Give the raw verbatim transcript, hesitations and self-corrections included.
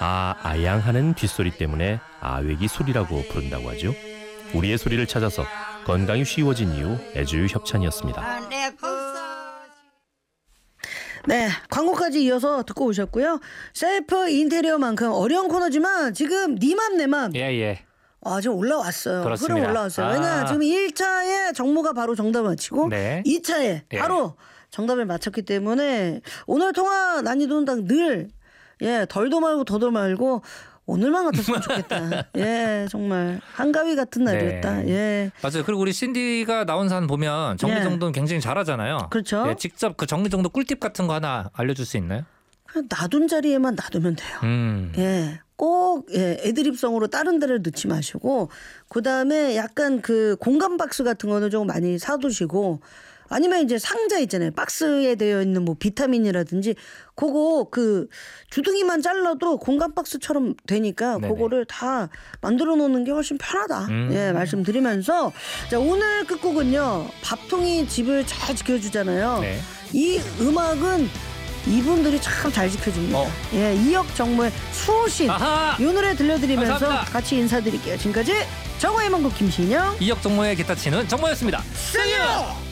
아, 아양하는 뒷소리 때문에 아외기 소리라고 부른다고 하죠. 우리의 소리를 찾아서 건강이 쉬워진 이유 애주유 협찬이었습니다. 네, 광고까지 이어서 듣고 오셨고요. 셀프 인테리어만큼 어려운 코너지만 지금 니맘 내맘 예, 예. 아, 지금 올라왔어요. 그렇습니다. 흐름 올라왔어요. 왜냐 아. 지금 일 차에 정모가 바로 정답을 맞히고 네. 이 차에 예. 바로 정답을 맞췄기 때문에 오늘 통화 난이도는 늘 예, 덜도 말고 더도 말고 오늘만 같았으면 좋겠다. 예, 정말 한가위 같은 날이었다. 네. 예. 맞아요. 그리고 우리 신디가 나온 사안 보면 정리정돈 굉장히 잘하잖아요. 그렇죠. 예, 직접 그 정리정돈 꿀팁 같은 거 하나 알려줄 수 있나요? 그냥 놔둔 자리에만 놔두면 돼요. 음. 예. 꼭 예, 애드립성으로 다른 데를 넣지 마시고 그다음에 약간 그 공간 박스 같은 거는 좀 많이 사두시고 아니면 이제 상자 있잖아요. 박스에 되어 있는 뭐 비타민이라든지 그거 그 주둥이만 잘라도 공간 박스처럼 되니까 네네. 그거를 다 만들어 놓는 게 훨씬 편하다. 음. 예, 말씀드리면서 자, 오늘 끝곡은요. 밥통이 집을 잘 지켜주잖아요. 네. 이 음악은 이분들이 참 잘 지켜줍니다. 어. 예, 이역 정모의 수호신 아하! 이 노래 들려드리면서 감사합니다. 같이 인사드릴게요. 지금까지 정호의 만국 김신영 이역 정모의 기타 치는 정모였습니다. See you!